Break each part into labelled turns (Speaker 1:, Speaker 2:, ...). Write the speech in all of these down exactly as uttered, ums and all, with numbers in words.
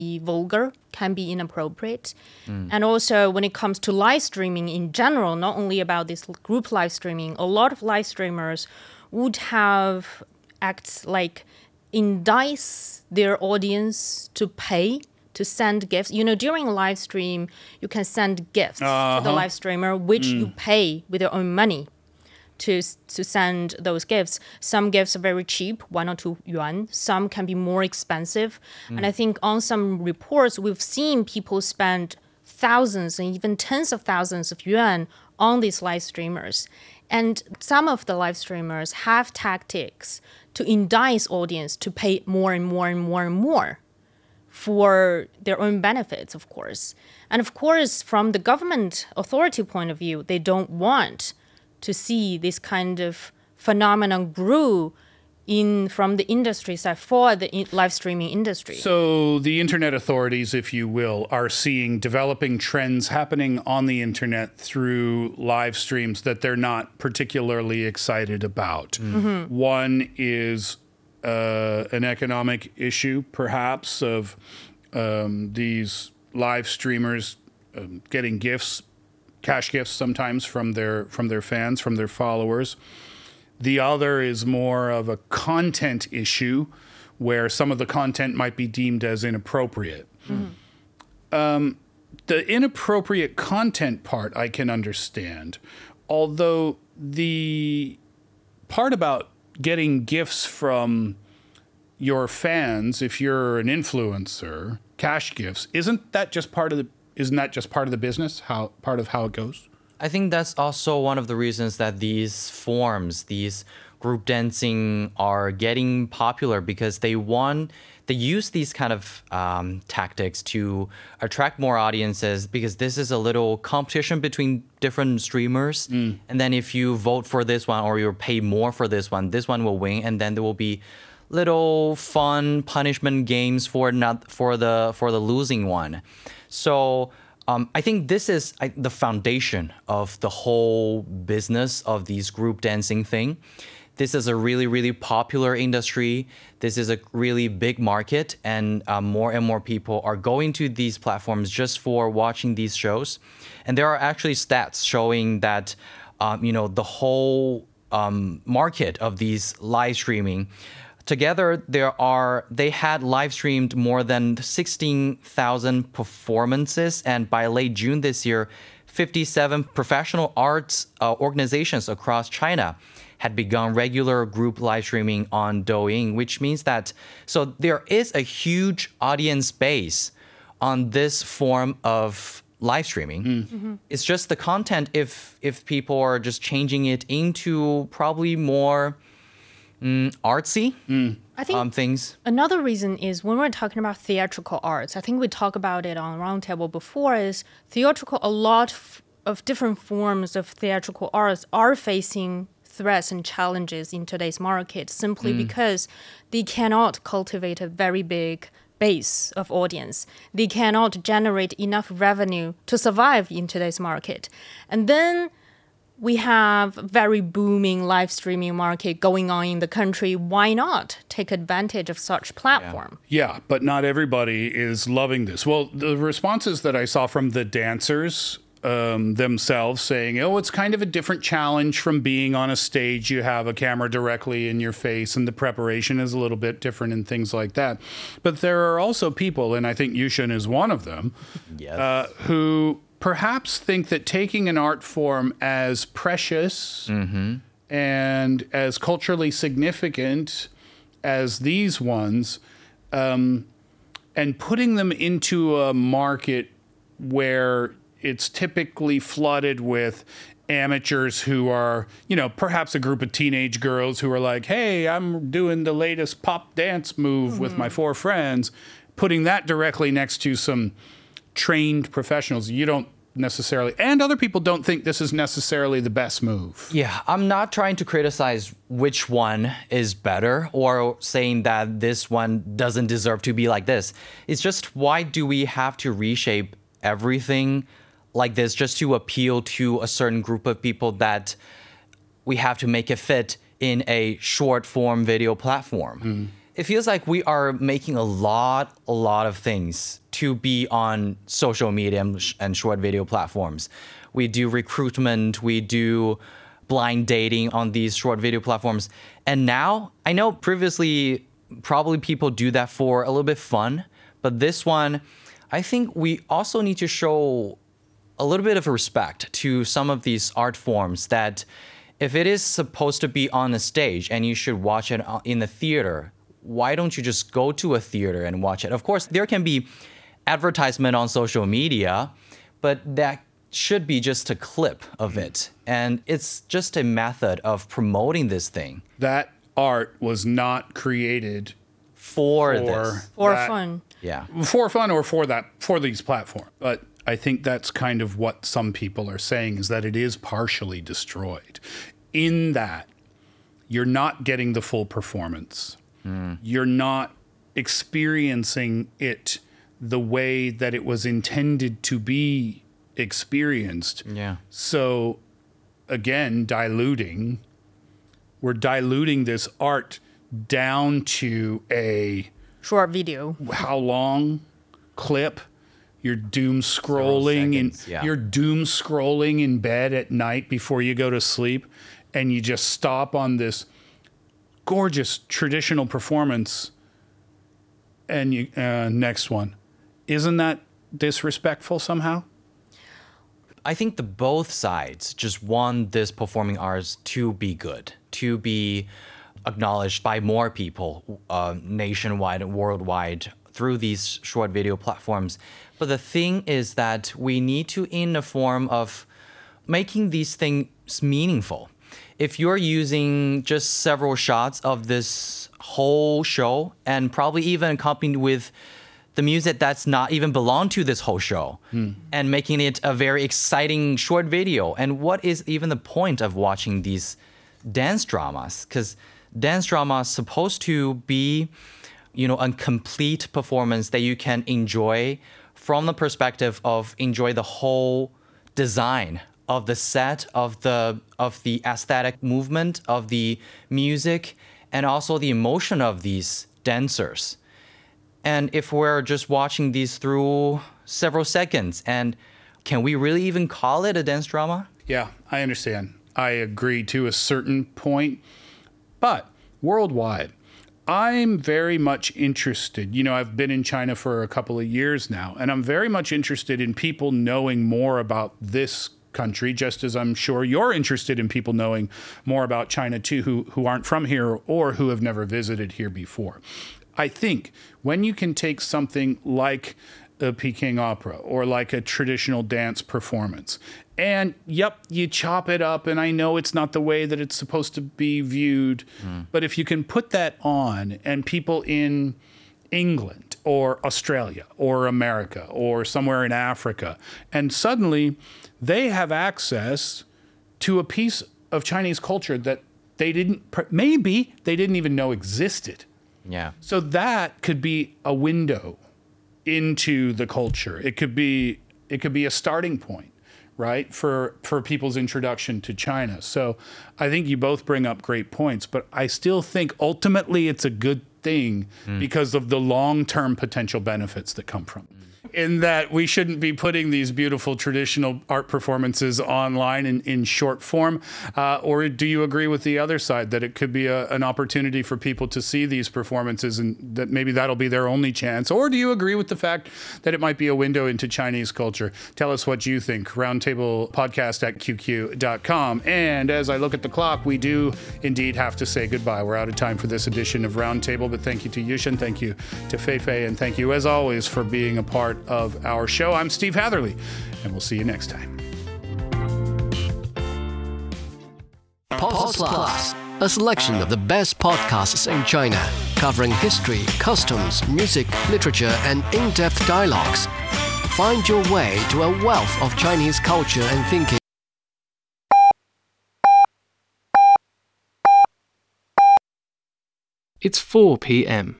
Speaker 1: vulgar, can be inappropriate. Mm. And also when it comes to live streaming in general, not only about this group live streaming, a lot of live streamers would have acts like entice their audience to pay, to send gifts. You know, during a live stream, you can send gifts uh-huh. to the live streamer, which mm. you pay with your own money to to send those gifts. Some gifts are very cheap, one or two yuan. Some can be more expensive. Mm. And I think on some reports, we've seen people spend thousands and even tens of thousands of yuan on these live streamers. And some of the live streamers have tactics to entice audience to pay more and more and more and more for their own benefits, of course. And of course, from the government authority point of view, they don't want to see this kind of phenomenon grew in from the industry side for the in- live streaming industry.
Speaker 2: So the internet authorities, if you will, are seeing developing trends happening on the internet through live streams that they're not particularly excited about. Mm-hmm. One is uh, an economic issue, perhaps, of um, these live streamers um, getting gifts, cash gifts sometimes from their from their fans, from their followers. The other is more of a content issue where some of the content might be deemed as inappropriate. Mm-hmm. Um, the inappropriate content part I can understand, although the part about getting gifts from your fans, if you're an influencer, cash gifts, isn't that just part of the Isn't that just part of the business, how part of how it goes?
Speaker 3: I think that's also one of the reasons that these forms, these group dancing are getting popular, because they want, they use these kind of um, tactics to attract more audiences, because this is a little competition between different streamers. Mm. And then if you vote for this one or you pay more for this one, this one will win. And then there will be little fun punishment games for not for the for the losing one. So um, I think this is I, the foundation of the whole business of these group dancing thing. This is a really, really popular industry. This is a really big market, and uh, more and more people are going to these platforms just for watching these shows. And there are actually stats showing that, um, you know, the whole um, market of these live streaming, together, there are they had live streamed more than sixteen thousand performances, and by late June this year, fifty-seven professional arts uh, organizations across China had begun regular group live streaming on Douyin, which means that so there is a huge audience base on this form of live streaming. Mm. Mm-hmm. It's just the content. If if people are just changing it into probably more Mm, artsy mm.
Speaker 1: I think
Speaker 3: um, things.
Speaker 1: Another reason is when we're talking about theatrical arts, I think we talked about it on Roundtable before, is theatrical, a lot f- of different forms of theatrical arts are facing threats and challenges in today's market simply mm. because they cannot cultivate a very big base of audience. They cannot generate enough revenue to survive in today's market. And then we have very booming live streaming market going on in the country. Why not take advantage of such platform?
Speaker 2: Yeah. yeah, but not everybody is loving this. Well, the responses that I saw from the dancers um, themselves saying, oh, it's kind of a different challenge from being on a stage. You have a camera directly in your face and the preparation is a little bit different and things like that. But there are also people, and I think Yushin is one of them, yes. uh, who perhaps think that taking an art form as precious mm-hmm. and as culturally significant as these ones, um, and putting them into a market where it's typically flooded with amateurs who are, you know, perhaps a group of teenage girls who are like, hey, I'm doing the latest pop dance move mm-hmm. with my four friends, putting that directly next to some trained professionals, you don't necessarily, and other people don't think this is necessarily the best move.
Speaker 3: Yeah, I'm not trying to criticize which one is better or saying that this one doesn't deserve to be like this. It's just, why do we have to reshape everything like this just to appeal to a certain group of people that we have to make it fit in a short form video platform? Mm. it feels like we are making a lot, a lot of things to be on social media and short video platforms. We do recruitment, we do blind dating on these short video platforms. And now, I know previously, probably people do that for a little bit fun, but this one, I think we also need to show a little bit of respect to some of these art forms that if it is supposed to be on the stage and you should watch it in the theater, why don't you just go to a theater and watch it? Of course, there can be advertisement on social media, but that should be just a clip of it. And it's just a method of promoting this thing.
Speaker 2: That art was not created
Speaker 3: for,
Speaker 2: for
Speaker 3: this.
Speaker 1: For
Speaker 2: that,
Speaker 1: fun.
Speaker 3: Yeah.
Speaker 2: For fun or for that for these platforms. But I think that's kind of what some people are saying, is that it is partially destroyed. In that you're not getting the full performance. Mm. You're not experiencing it the way that it was intended to be experienced.
Speaker 3: Yeah.
Speaker 2: So again, diluting, we're diluting this art down to a
Speaker 1: short video.
Speaker 2: How long clip? You're doom scrolling and
Speaker 3: yeah.
Speaker 2: you're doom scrolling in bed at night before you go to sleep, and you just stop on this gorgeous traditional performance, and you uh, next one. Isn't that disrespectful somehow?
Speaker 3: I think the both sides just want this performing arts to be good, to be acknowledged by more people uh, nationwide and worldwide through these short video platforms. But the thing is that we need to in the form of making these things meaningful. If you're using just several shots of this whole show and probably even accompanied with the music that's not even belong to this whole show hmm. and making it a very exciting short video. And what is even the point of watching these dance dramas? Because dance drama is supposed to be, you know, a complete performance that you can enjoy from the perspective of enjoy the whole design of the set, of the of the aesthetic movement, of the music, and also the emotion of these dancers. And if we're just watching these through several seconds, and can we really even call it a dance drama?
Speaker 2: Yeah, I understand. I agree to a certain point. But worldwide, I'm very much interested. You know, I've been in China for a couple of years now, and I'm very much interested in people knowing more about this country, just as I'm sure you're interested in people knowing more about China too, who, who aren't from here or who have never visited here before. I think when you can take something like a Peking opera or like a traditional dance performance, and yep, you chop it up, and I know it's not the way that it's supposed to be viewed, mm. but if you can put that on and people in England or Australia or America or somewhere in Africa, and suddenly they have access to a piece of Chinese culture that they didn't, maybe they didn't even know existed.
Speaker 3: Yeah.
Speaker 2: So that could be a window into the culture. It could be it could be a starting point, right, for for people's introduction to China. So I think you both bring up great points, but I still think ultimately it's a good thing mm. because of the long-term potential benefits that come from it. In that we shouldn't be putting these beautiful traditional art performances online in, in short form? Uh, or do you agree with the other side that it could be a, an opportunity for people to see these performances and that maybe that'll be their only chance? Or do you agree with the fact that it might be a window into Chinese culture? Tell us what you think. Roundtable Podcast at Q Q dot com. And as I look at the clock, we do indeed have to say goodbye. We're out of time for this edition of Roundtable, but thank you to Yushin, thank you to Feifei, and thank you as always for being a part of our show. I'm Steve Hatherley, and we'll see you next time.
Speaker 4: Pods Plus, a selection of the best podcasts in China, covering history, customs, music, literature, and in-depth dialogues. Find your way to a wealth of Chinese culture and thinking.
Speaker 5: It's four p.m.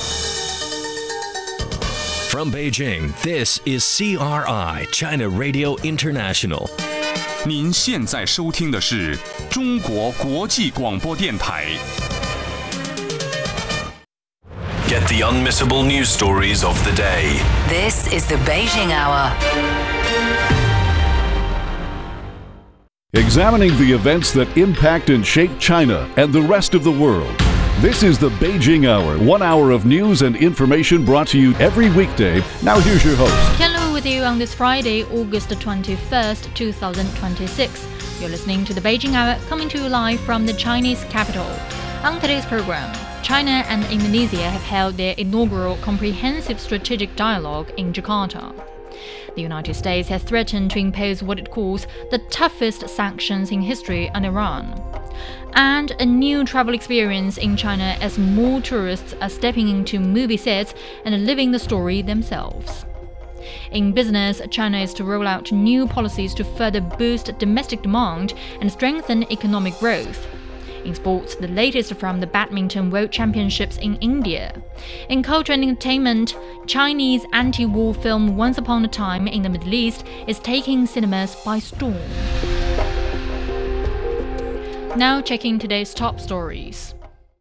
Speaker 6: From Beijing, this is C R I China Radio International.
Speaker 7: 您现在收听的是中国国际广播电台。
Speaker 6: the unmissable news stories of the day.
Speaker 5: This is the Beijing Hour.
Speaker 8: Examining the events that impact and shape China and the rest of the world. This is the Beijing Hour, one hour of news and information brought to you every weekday. Now here's your host.
Speaker 9: Ken Lu with you on this Friday, August twenty-first, two thousand twenty-six. You're listening to the Beijing Hour, coming to you live from the Chinese capital. On today's program, China and Indonesia have held their inaugural comprehensive strategic dialogue in Jakarta. The United States has threatened to impose what it calls the toughest sanctions in history on Iran. And a new travel experience in China as more tourists are stepping into movie sets and living the story themselves. In business, China is to roll out new policies to further boost domestic demand and strengthen economic growth. In sports, the latest from the Badminton World Championships in India. In culture and entertainment, Chinese anti-war film Once Upon a Time in the Middle East is taking cinemas by storm. Now checking today's top stories.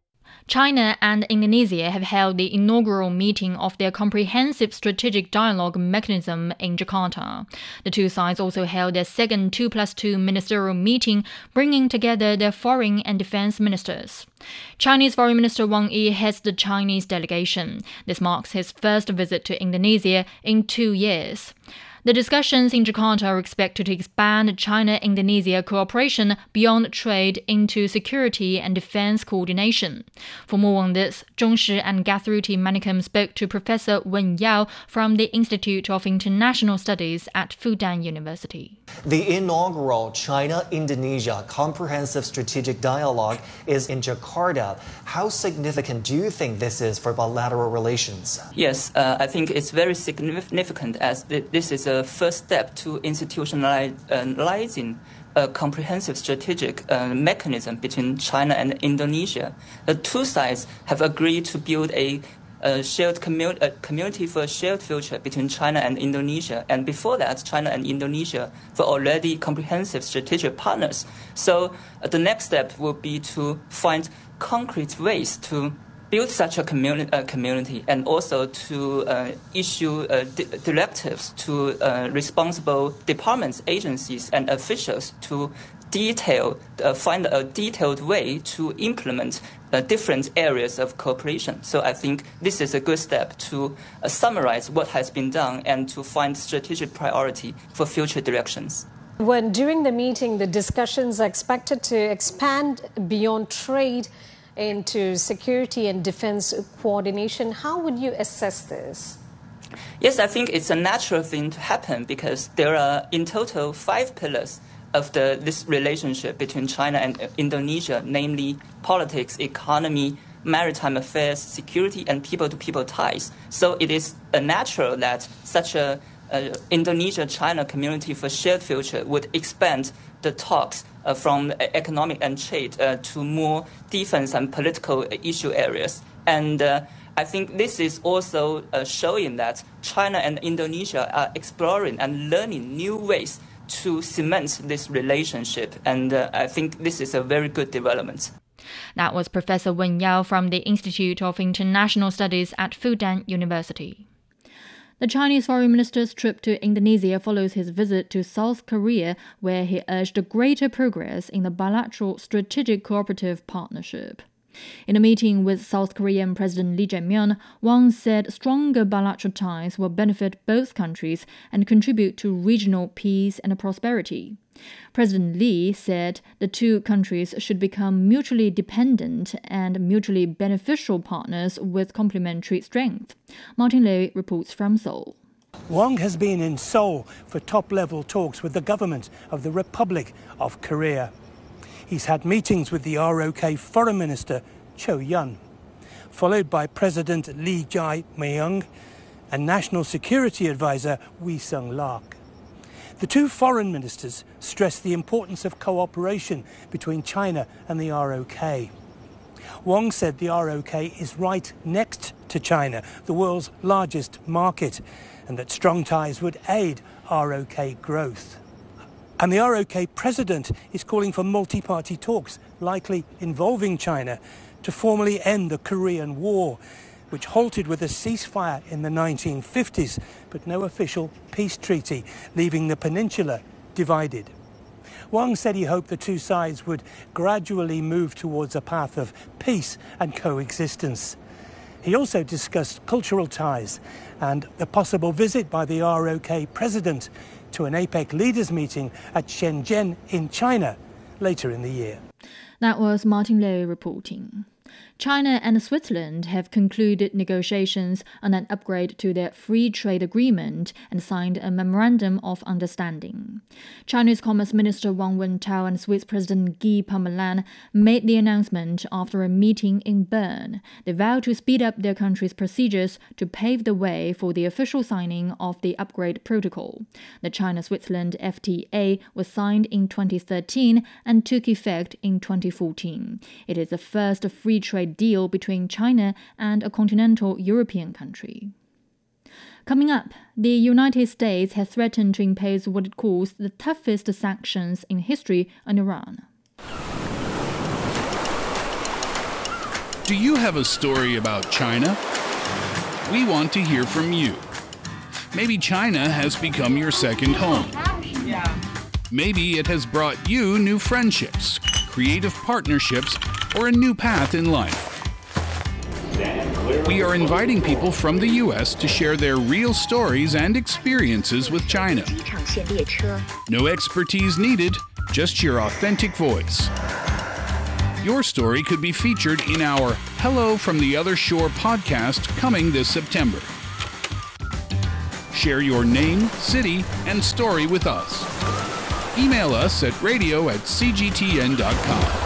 Speaker 9: China and Indonesia have held the inaugural meeting of their comprehensive strategic dialogue mechanism in Jakarta. The two sides also held their second two plus two ministerial meeting, bringing together their foreign and defense ministers. Chinese Foreign Minister Wang Yi heads the Chinese delegation. This marks his first visit to Indonesia in two years. The discussions in Jakarta are expected to expand China-Indonesia cooperation beyond trade into security and defense coordination. For more on this, Zhongshi and Gathuruti Manicum spoke to Professor Wen Yao from the Institute of International Studies at Fudan University.
Speaker 10: The inaugural China-Indonesia Comprehensive Strategic Dialogue is in Jakarta. How significant do you think this is for bilateral relations?
Speaker 11: Yes, uh, I think it's very significant as this is a first step to institutionalizing a comprehensive strategic uh, mechanism between China and Indonesia. The two sides have agreed to build a A shared commu- a community for a shared future between China and Indonesia. And before that, China and Indonesia were already comprehensive strategic partners. So uh, the next step will be to find concrete ways to build such a communi- uh, community and also to uh, issue uh, di- directives to uh, responsible departments, agencies, and officials to detail, uh, find a detailed way to implement uh, different areas of cooperation. So I think this is a good step to uh, summarize what has been done and to find strategic priority for future directions.
Speaker 12: When during the meeting, the discussions are expected to expand beyond trade into security and defense coordination, how would you assess this?
Speaker 11: Yes, I think it's a natural thing to happen because there are in total five pillars of the, this relationship between China and Indonesia, namely politics, economy, maritime affairs, security, and people-to-people ties. So it is uh, natural that such a uh, Indonesia-China community for shared future would expand the talks uh, from economic and trade uh, to more defense and political issue areas. And uh, I think this is also uh, showing that China and Indonesia are exploring and learning new ways to cement this relationship, and uh, I think this is a very good development.
Speaker 9: That was Professor Wen Yao from the Institute of International Studies at Fudan University. The Chinese Foreign Minister's trip to Indonesia follows his visit to South Korea, where he urged greater progress in the bilateral strategic cooperative partnership. In a meeting with South Korean President Lee Jae-myung, Wang said stronger bilateral ties will benefit both countries and contribute to regional peace and prosperity. President Lee said the two countries should become mutually dependent and mutually beneficial partners with complementary strength. Martin Lei reports from Seoul.
Speaker 13: Wang has been in Seoul for top-level talks with the government of the Republic of Korea. He's had meetings with the R O K Foreign Minister Cho Yun, followed by President Lee Jae-myung and National Security Advisor Wee Sung-lak. The two foreign ministers stressed the importance of cooperation between China and the R O K. Wang said the R O K is right next to China, the world's largest market, and that strong ties would aid R O K growth. And the R O K president is calling for multi-party talks, likely involving China, to formally end the Korean War. which halted with a ceasefire in the nineteen fifties, but no official peace treaty, leaving the peninsula divided. Wang said he hoped the two sides would gradually move towards a path of peace and coexistence. He also discussed cultural ties and the possible visit by the R O K president to an APEC leaders meeting at Shenzhen in China later in the year.
Speaker 9: That was Martin Lowe reporting. China and Switzerland have concluded negotiations on an upgrade to their free trade agreement and signed a memorandum of understanding. Chinese Commerce Minister Wang Wentao and Swiss President Guy Parmelin made the announcement after a meeting in Bern. They vowed to speed up their country's procedures to pave the way for the official signing of the upgrade protocol. The China-Switzerland F T A was signed in twenty thirteen and took effect in twenty fourteen. It is the first free trade deal between China and a continental European country. Coming up, the United States has threatened to impose what it calls the toughest sanctions in history on Iran.
Speaker 2: Do you have a story about China? We want to hear from you. Maybe China has become your second home. Maybe it has brought you new friendships, creative partnerships, or a new path in life. We are inviting people from the U S to share their real stories and experiences with China. No expertise needed, just your authentic voice. Your story could be featured in our Hello from the Other Shore podcast coming this September. Share your name, city, and story with us. Email us at radio at c g t n dot com.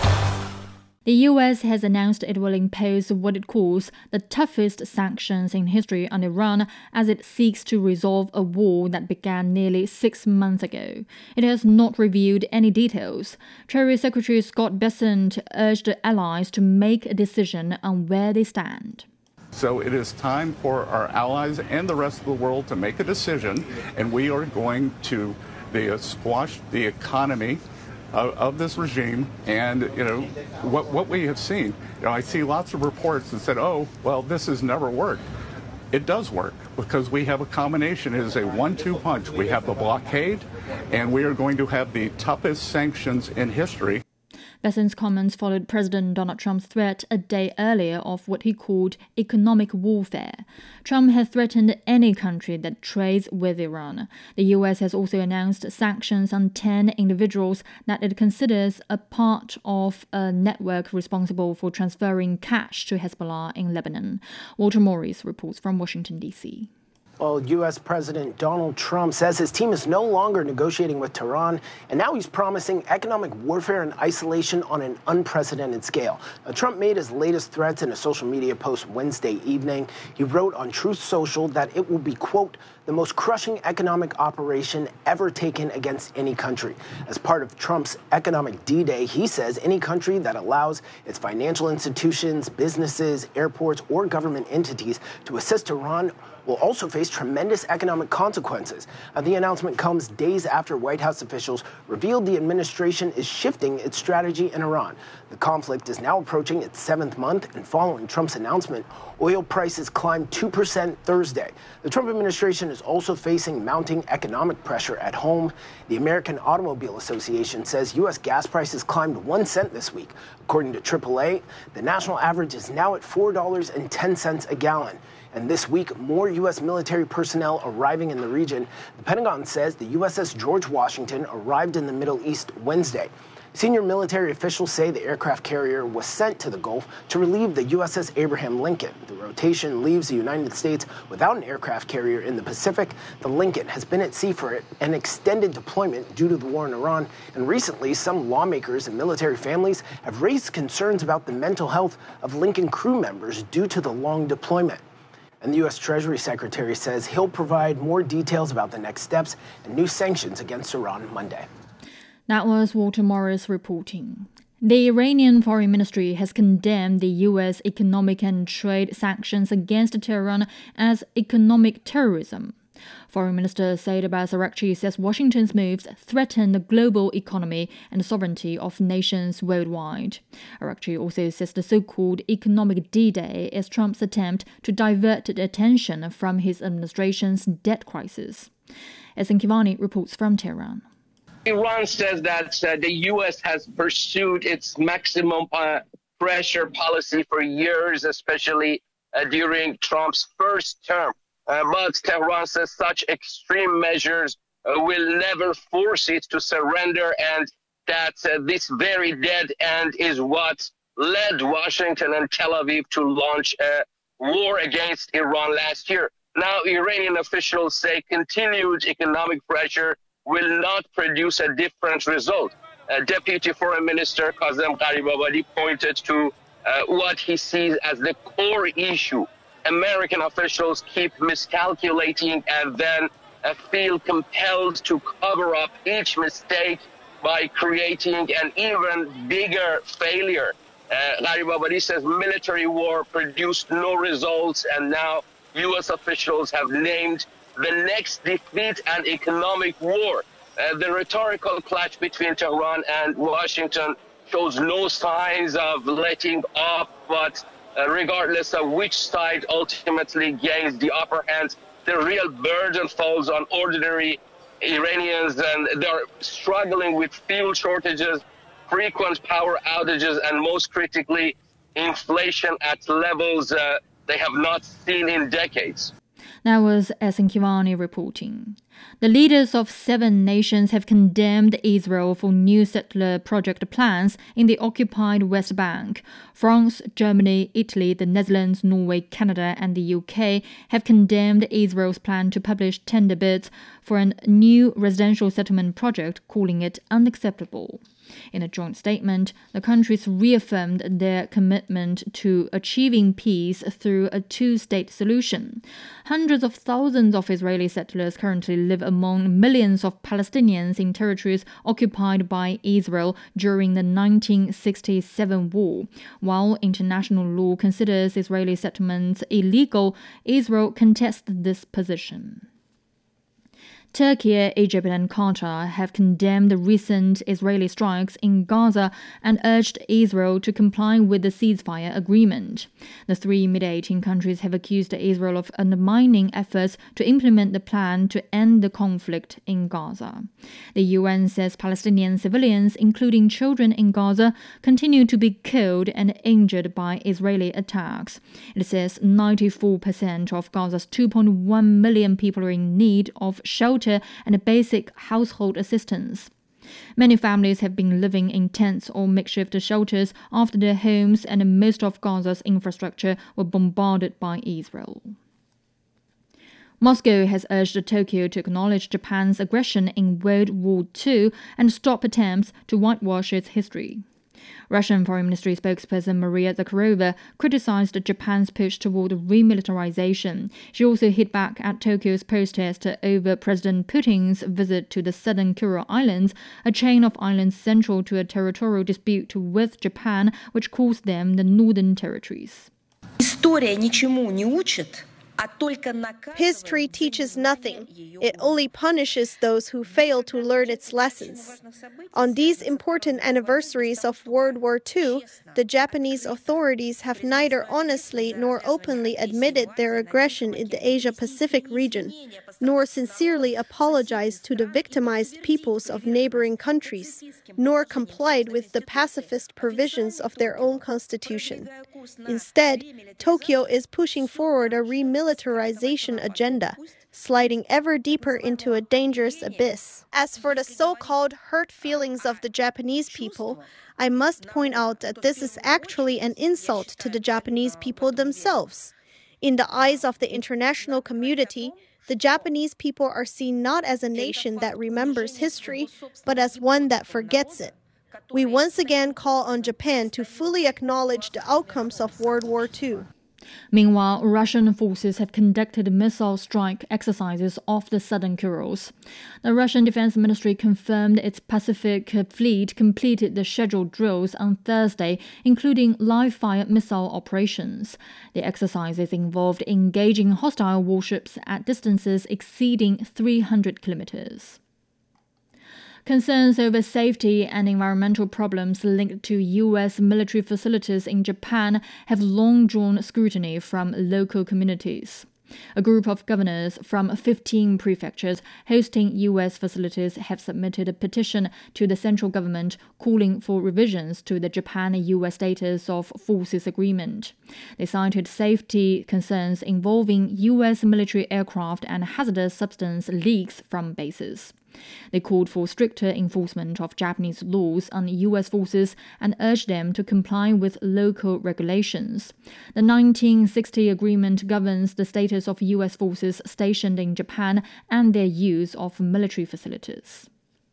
Speaker 9: The U S has announced it will impose what it calls the toughest sanctions in history on Iran as it seeks to resolve a war that began nearly six months ago. It has not revealed any details. Treasury Secretary Scott Bessent urged allies to make a decision on where they stand.
Speaker 14: So it is time for our allies and the rest of the world to make a decision, and we are going to the, squash the economy Of, of this regime. And you know what what we have seen, you know, I see lots of reports that said, oh well, this has never worked. It does work because we have a combination. It is a one two punch. We have the blockade, and we are going to have the toughest sanctions in history.
Speaker 9: Bessent's comments followed President Donald Trump's threat a day earlier of what he called economic warfare. Trump has threatened any country that trades with Iran. The U S has also announced sanctions on ten individuals that it considers a part of a network responsible for transferring cash to Hezbollah in Lebanon. Walter Morris reports from Washington, D C
Speaker 15: Well, U S President Donald Trump says his team is no longer negotiating with Tehran, and now he's promising economic warfare and isolation on an unprecedented scale. Now, Trump made his latest threats in a social media post Wednesday evening. He wrote on Truth Social that it will be, quote, the most crushing economic operation ever taken against any country. As part of Trump's economic D-Day, he says any country that allows its financial institutions, businesses, airports, or government entities to assist Iran will also face tremendous economic consequences. Uh, the announcement comes days after White House officials revealed the administration is shifting its strategy in Iran. The conflict is now approaching its seventh month, and following Trump's announcement, oil prices climbed two percent Thursday. The Trump administration is also facing mounting economic pressure at home. The American Automobile Association says U S gas prices climbed one cent this week. According to triple A, the national average is now at four dollars and ten cents a gallon. And this week, more U S military personnel arriving in the region. The Pentagon says the U S S George Washington arrived in the Middle East Wednesday. Senior military officials say the aircraft carrier was sent to the Gulf to relieve the U S S Abraham Lincoln. The rotation leaves the United States without an aircraft carrier in the Pacific. The Lincoln has been at sea for an extended deployment due to the war in Iran. And recently, some lawmakers and military families have raised concerns about the mental health of Lincoln crew members due to the long deployment. And the U S Treasury Secretary says he'll provide more details about the next steps and new sanctions against Iran Monday.
Speaker 9: That was Walter Morris reporting. The Iranian Foreign Ministry has condemned the U S economic and trade sanctions against Tehran as economic terrorism. Foreign Minister Said Abbas Araghchi says Washington's moves threaten the global economy and the sovereignty of nations worldwide. Araghchi also says the so-called economic D-Day is Trump's attempt to divert the attention from his administration's debt crisis. Ehsan Kivani reports from Tehran.
Speaker 16: Iran says that uh, the U S has pursued its maximum uh, pressure policy for years, especially uh, during Trump's first term. Uh, but Tehran says such extreme measures uh, will never force it to surrender, and that uh, this very dead end is what led Washington and Tel Aviv to launch a war against Iran last year. Now, Iranian officials say continued economic pressure will not produce a different result. Uh, Deputy Foreign Minister Kazem Gharibabadi pointed to uh, what he sees as the core issue. American officials keep miscalculating and then uh, feel compelled to cover up each mistake by creating an even bigger failure. Uh, Gharibabadi says military war produced no results, and now U S officials have named the next defeat an economic war. Uh, the rhetorical clash between Tehran and Washington shows no signs of letting up, but uh, regardless of which side ultimately gains the upper hand, the real burden falls on ordinary Iranians, and they're struggling with fuel shortages, frequent power outages, and most critically, inflation at levels uh, they have not seen in decades.
Speaker 9: That was Ehsan Kivani reporting. The leaders of seven nations have condemned Israel for new settler project plans in the occupied West Bank. France, Germany, Italy, the Netherlands, Norway, Canada, and the U K have condemned Israel's plan to publish tender bids for a new residential settlement project, calling it unacceptable. In a joint statement, the countries reaffirmed their commitment to achieving peace through a two-state solution. Hundreds of thousands of Israeli settlers currently live among millions of Palestinians in territories occupied by Israel during the nineteen sixty-seven war. While international law considers Israeli settlements illegal, Israel contests this position. Turkey, Egypt, and Qatar have condemned the recent Israeli strikes in Gaza and urged Israel to comply with the ceasefire agreement. The three mediating countries have accused Israel of undermining efforts to implement the plan to end the conflict in Gaza. The U N says Palestinian civilians, including children in Gaza, continue to be killed and injured by Israeli attacks. It says ninety-four percent of Gaza's two point one million people are in need of shelter and basic household assistance. Many families have been living in tents or makeshift shelters after their homes and most of Gaza's infrastructure were bombarded by Israel. Moscow has urged Tokyo to acknowledge Japan's aggression in World War Two and stop attempts to whitewash its history. Russian Foreign Ministry spokesperson Maria Zakharova criticized Japan's push toward remilitarization. She also hit back at Tokyo's protest over President Putin's visit to the southern Kuril Islands, a chain of islands central to a territorial dispute with Japan, which calls them the Northern Territories.
Speaker 17: History teaches nothing. It only punishes those who fail to learn its lessons. On these important anniversaries of World War Two, the Japanese authorities have neither honestly nor openly admitted their aggression in the Asia-Pacific region, nor sincerely apologized to the victimized peoples of neighboring countries, nor complied with the pacifist provisions of their own constitution. Instead, Tokyo is pushing forward a remilitarization agenda, sliding ever deeper into a dangerous abyss. As for the so-called hurt feelings of the Japanese people, I must point out that this is actually an insult to the Japanese people themselves. In the eyes of the international community, the Japanese people are seen not as a nation that remembers history, but as one that forgets it. We once again call on Japan to fully acknowledge the outcomes of World War Two.
Speaker 9: Meanwhile, Russian forces have conducted missile strike exercises off the southern Kurils. The Russian Defense Ministry confirmed its Pacific Fleet completed the scheduled drills on Thursday, including live-fire missile operations. The exercises involved engaging hostile warships at distances exceeding three hundred kilometers. Concerns over safety and environmental problems linked to U S military facilities in Japan have long drawn scrutiny from local communities. A group of governors from fifteen prefectures hosting U S facilities have submitted a petition to the central government calling for revisions to the Japan-U S Status of Forces Agreement. They cited safety concerns involving U S military aircraft and hazardous substance leaks from bases. They called for stricter enforcement of Japanese laws on U S forces and urged them to comply with local regulations. The nineteen sixty agreement governs the status of U S forces stationed in Japan and their use of military facilities.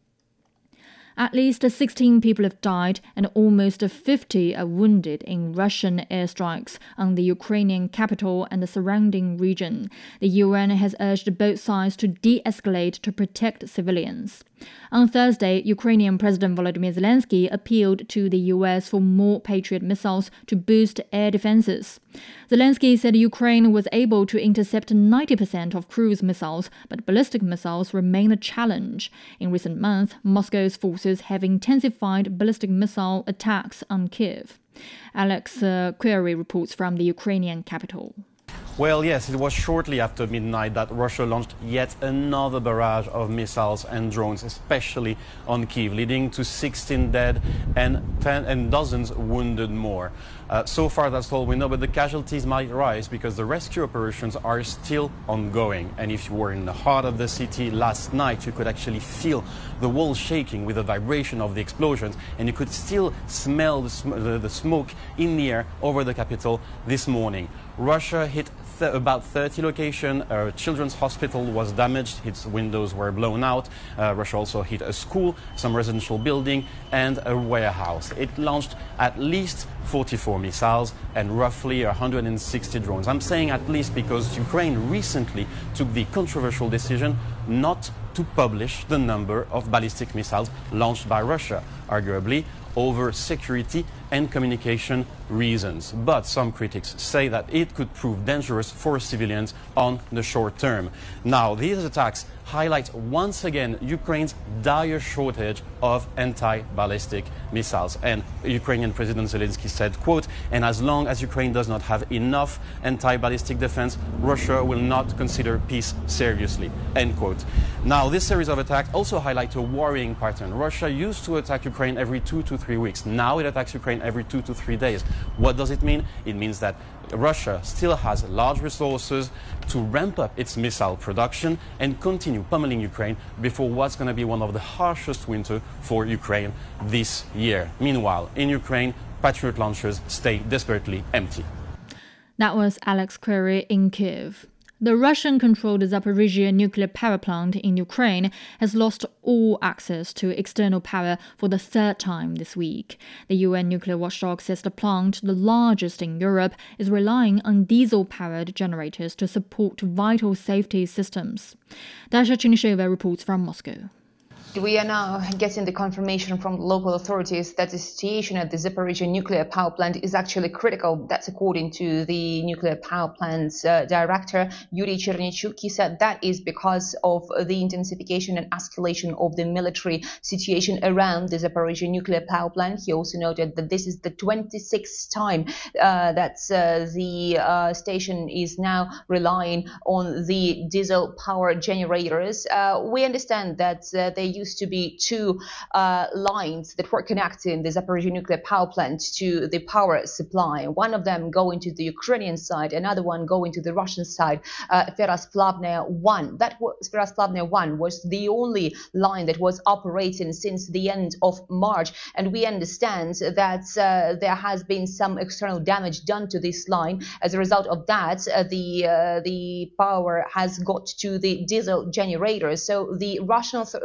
Speaker 9: At least sixteen people have died and almost fifty are wounded in Russian airstrikes on the Ukrainian capital and the surrounding region. The U N has urged both sides to de-escalate to protect civilians. On Thursday, Ukrainian President Volodymyr Zelensky appealed to the U S for more Patriot missiles to boost air defenses. Zelensky said Ukraine was able to intercept ninety percent of cruise missiles, but ballistic missiles remain a challenge. In recent months, Moscow's forces have intensified ballistic missile attacks on Kiev. Alex uh, Query reports from the Ukrainian capital.
Speaker 18: Well, yes, it was shortly after midnight that Russia launched yet another barrage of missiles and drones, especially on Kyiv, leading to sixteen dead and ten and dozens wounded more. Uh, so far, that's all we know, but the casualties might rise because the rescue operations are still ongoing. And if you were in the heart of the city last night, you could actually feel the walls shaking with the vibration of the explosions, and you could still smell the, sm the, the smoke in the air over the capital this morning. Russia hit th about thirty locations. A children's hospital was damaged. Its windows were blown out. Uh, Russia also hit a school, some residential building, and a warehouse. It launched at least forty-four missiles and roughly one hundred sixty drones. I'm saying at least because Ukraine recently took the controversial decision not to publish the number of ballistic missiles launched by Russia, arguably over security and communication reasons. But some critics say that it could prove dangerous for civilians on the short term. Now, these attacks highlight once again Ukraine's dire shortage of anti-ballistic missiles. And Ukrainian President Zelensky said, quote, "And as long as Ukraine does not have enough anti-ballistic defense, Russia will not consider peace seriously," end quote. Now, this series of attacks also highlight a worrying pattern. Russia used to attack Ukraine every two to three weeks. Now it attacks Ukraine every two to three days. What does it mean? It means that Russia still has large resources to ramp up its missile production and continue pummeling Ukraine before what's going to be one of the harshest winters for Ukraine this year. Meanwhile, in Ukraine, Patriot launchers stay desperately empty.
Speaker 9: That was Alex Query in Kiev. The Russian-controlled Zaporizhzhia nuclear power plant in Ukraine has lost all access to external power for the third time this week. The U N nuclear watchdog says the plant, the largest in Europe, is relying on diesel-powered generators to support vital safety systems. Dasha Chinisheva reports from Moscow.
Speaker 19: We are now getting the confirmation from local authorities that the situation at the Zaporizhzhia nuclear power plant is actually critical. That's according to the nuclear power plant's uh, director, Yuri Chernychuk. He said that is because of the intensification and escalation of the military situation around the Zaporizhzhia nuclear power plant. He also noted that this is the twenty-sixth time uh, that uh, the uh, station is now relying on the diesel power generators. Uh, we understand that uh, they use used to be two uh, lines that were connecting the Zaporizhzhia nuclear power plant to the power supply. One of them going to the Ukrainian side, another one going to the Russian side, uh, Ferosplavnaya one. That was Ferosplavnaya one was the only line that was operating since the end of March, and we understand that uh, there has been some external damage done to this line. As a result of that, uh, the uh, the power has got to the diesel generators. So the Russian uh,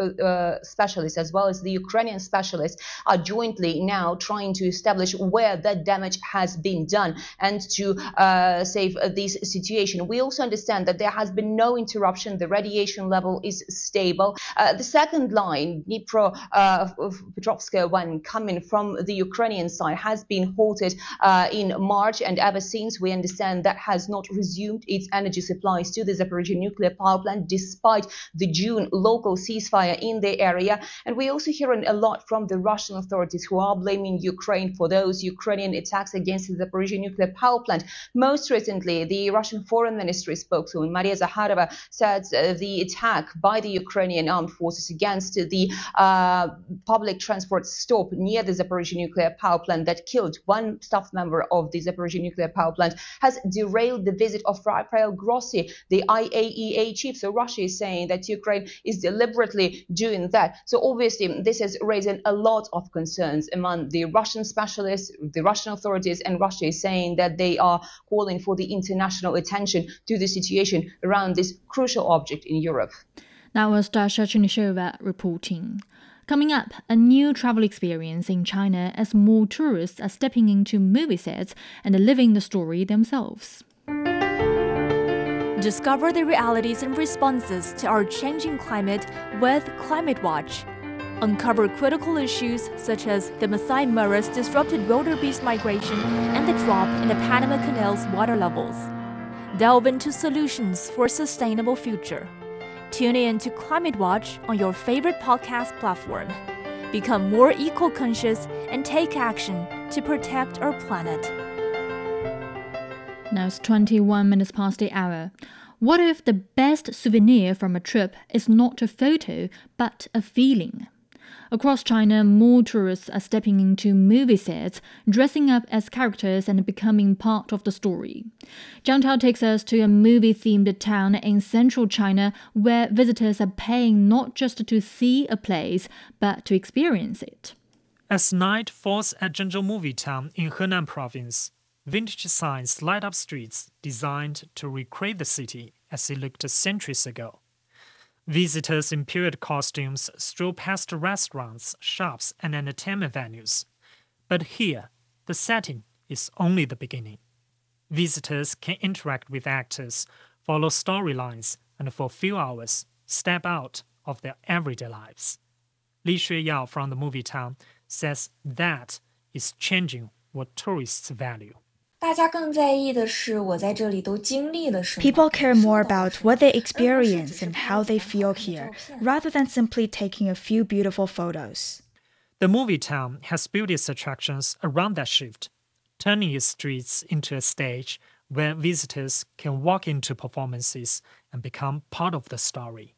Speaker 19: uh, specialists as well as the Ukrainian specialists are jointly now trying to establish where that damage has been done and to uh, save uh, this situation. We also understand that there has been no interruption. The radiation level is stable. Uh, the second line, Dnipro uh, Petrovskaya one, coming from the Ukrainian side, has been halted uh, in March, and ever since we understand that has not resumed its energy supplies to the Zaporizhzhia nuclear power plant despite the June local ceasefire in the area. And we also hearing a lot from the Russian authorities who are blaming Ukraine for those Ukrainian attacks against the Zaporizhzhia nuclear power plant. Most recently, the Russian Foreign Ministry spokeswoman Maria Zakharova said uh, the attack by the Ukrainian armed forces against the uh, public transport stop near the Zaporizhzhia nuclear power plant that killed one staff member of the Zaporizhzhia nuclear power plant has derailed the visit of Rafael Grossi, the I A E A chief. So Russia is saying that Ukraine is deliberately doing that. So obviously this is raising a lot of concerns among the Russian specialists, the Russian authorities, and Russia is saying that they are calling for the international attention to the situation around this crucial object in Europe.
Speaker 9: That was Dasha Chernysheва reporting. Coming up, a new travel experience in China as more tourists are stepping into movie sets and living the story themselves.
Speaker 20: Discover the realities and responses to our changing climate with Climate Watch. Uncover critical issues such as the Masai Mara's disrupted wildebeest migration and the drop in the Panama Canal's water levels. Delve into solutions for a sustainable future. Tune in to Climate Watch on your favorite podcast platform. Become more eco-conscious and take action to protect our planet.
Speaker 9: Now it's twenty-one minutes past the hour. What if the best souvenir from a trip is not a photo, but a feeling? Across China, more tourists are stepping into movie sets, dressing up as characters and becoming part of the story. Zhang Tao takes us to a movie-themed town in central China where visitors are paying not just to see a place, but to experience it.
Speaker 21: As night falls at Zhengzhou Movie Town in Henan Province, vintage signs light up streets designed to recreate the city as it looked centuries ago. Visitors in period costumes stroll past restaurants, shops, and entertainment venues. But here, the setting is only the beginning. Visitors can interact with actors, follow storylines, and for a few hours, step out of their everyday lives. Li Xueyao from the movie town says that is changing what tourists value.
Speaker 22: People care more about what they experience and how they feel here, rather than simply taking a few beautiful photos.
Speaker 21: The movie town has built its attractions around that shift, turning its streets into a stage where visitors can walk into performances and become part of the story.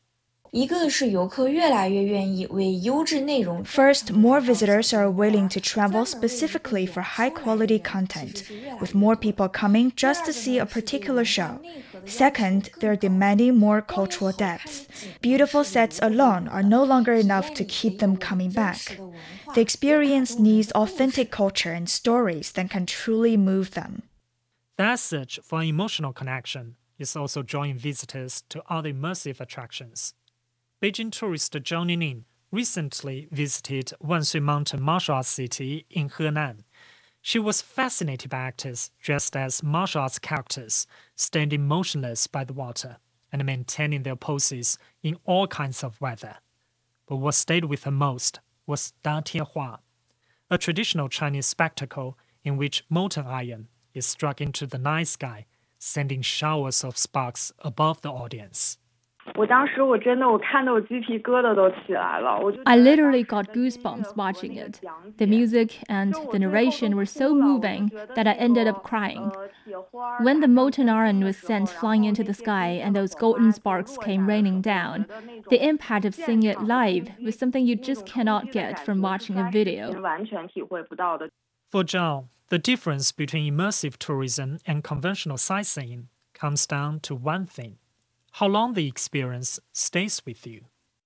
Speaker 22: First, more visitors are willing to travel specifically for high-quality content, with more people coming just to see a particular show. Second, they're demanding more cultural depth. Beautiful sets alone are no longer enough to keep them coming back. The experience needs authentic culture and stories that can truly move them.
Speaker 21: That search for emotional connection is also drawing visitors to other immersive attractions. Beijing tourist Zhang Ningning recently visited Wanshui Mountain Martial Arts City in Henan. She was fascinated by actors dressed as martial arts characters, standing motionless by the water and maintaining their poses in all kinds of weather. But what stayed with her most was Da Tianhua, a traditional Chinese spectacle in which molten iron is struck into the night sky, sending showers of sparks above the audience.
Speaker 9: I literally got goosebumps watching it. The music and the narration were so moving that I ended up crying. When the molten iron was sent flying into the sky and those golden sparks came raining down, the impact of seeing it live was something you just cannot get from watching a video.
Speaker 21: For Zhao, the difference between immersive tourism and conventional sightseeing comes down to one thing: how long the experience stays with you.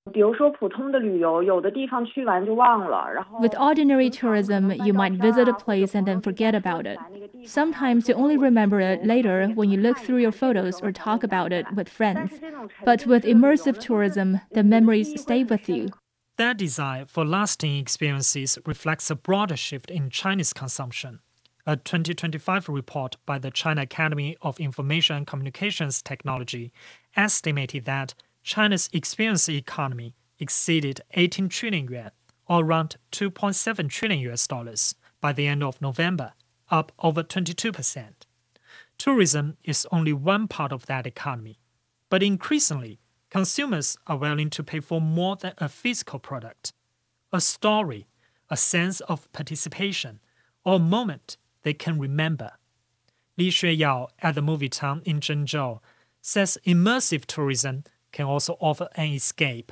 Speaker 9: With ordinary tourism, you might visit a place and then forget about it. Sometimes you only remember it later when you look through your photos or talk about it with friends. But with immersive tourism, the memories stay with you.
Speaker 21: Their desire for lasting experiences reflects a broader shift in Chinese consumption. A twenty twenty-five report by the China Academy of Information and Communications Technology estimated that China's experience economy exceeded eighteen trillion yuan, or around two point seven trillion U S dollars, by the end of November, up over twenty-two percent. Tourism is only one part of that economy, but increasingly, consumers are willing to pay for more than a physical product, a story, a sense of participation, or a moment they can remember. Li Xueyao at the Movie Town in Zhengzhou says immersive tourism can also offer an escape.